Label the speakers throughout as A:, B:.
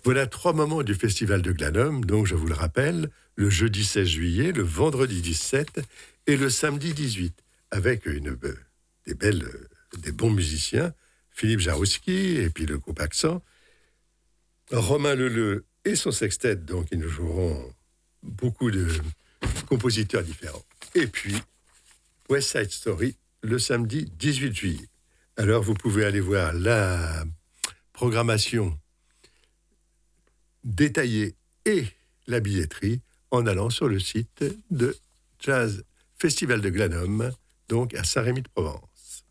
A: Voilà 3 moments du festival de Glanum, donc je vous le rappelle, le jeudi 16 juillet, le vendredi 17 et le samedi 18, avec des bons musiciens, Philippe Jarouski et puis le groupe Accent, Romain Leleu et son sextet, donc ils nous joueront beaucoup de compositeurs différents. Et puis, West Side Story, le samedi 18 juillet. Alors, vous pouvez aller voir la programmation détaillée et la billetterie en allant sur le site de Jazz Festival de Glanum, donc à Saint-Rémy-de-Provence.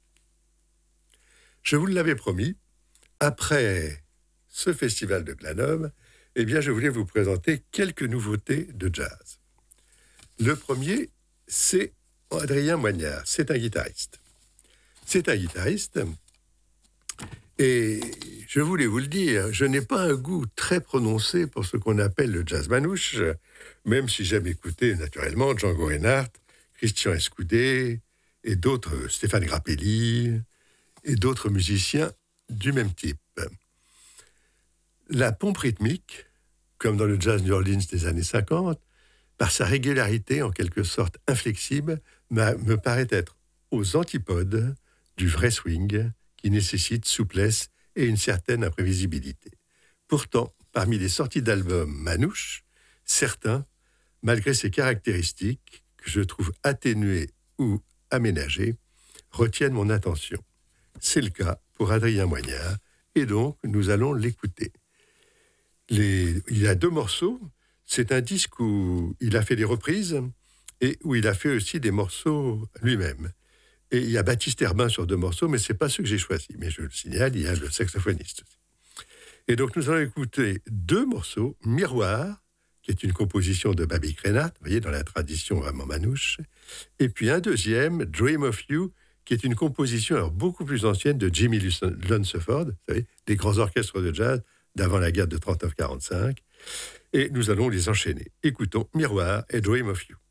A: Je vous l'avais promis, après ce festival de Glanum, eh bien, je voulais vous présenter quelques nouveautés de jazz. Le premier, c'est Adrien Moignard. C'est un guitariste. Et je voulais vous le dire, je n'ai pas un goût très prononcé pour ce qu'on appelle le jazz manouche, même si j'aime écouter naturellement Django Reinhardt, Christian Escudé et d'autres, Stéphane Grappelli et d'autres musiciens du même type. La pompe rythmique, comme dans le jazz New Orleans des années 50, par sa régularité en quelque sorte inflexible, me paraît être aux antipodes du vrai swing qui nécessite souplesse et une certaine imprévisibilité. Pourtant, parmi les sorties d'albums manouches, certains, malgré ces caractéristiques que je trouve atténuées ou aménagées, retiennent mon attention. C'est le cas pour Adrien Moignard, et donc nous allons l'écouter. Il y a 2 morceaux. C'est un disque où il a fait des reprises et où il a fait aussi des morceaux lui-même. Et il y a Baptiste Herbin sur 2 morceaux, mais ce n'est pas ceux que j'ai choisis. Mais je le signale, il y a le saxophoniste aussi. Et donc nous allons écouter 2 morceaux. Miroir, qui est une composition de Babi Reinhardt, vous voyez, dans la tradition vraiment manouche. Et puis un deuxième, Dream of You, qui est une composition alors, beaucoup plus ancienne de Jimmy Lunceford, vous savez, des grands orchestres de jazz d'avant la guerre de 39-45. Et nous allons les enchaîner. Écoutons Miroir et Dream of You.